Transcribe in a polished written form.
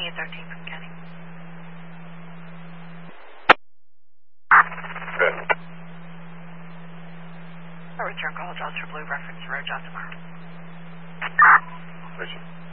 2813 from Kenny. Good. A return call, Joshua Blue, reference road, John tomorrow. Vision.